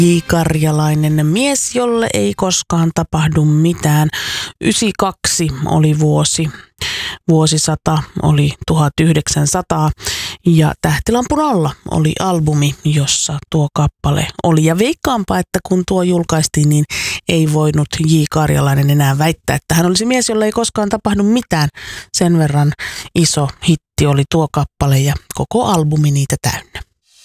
J. Karjalainen, mies, jolle ei koskaan tapahdu mitään. 92 oli vuosi. Vuosisata oli 1900 ja Tähtilampun alla oli albumi, jossa tuo kappale oli. Ja veikkaanpa, että kun tuo julkaistiin, niin ei voinut J. Karjalainen enää väittää, että hän olisi mies, jolle ei koskaan tapahdu mitään. Sen verran iso hitti oli tuo kappale ja koko albumi niitä täynnä.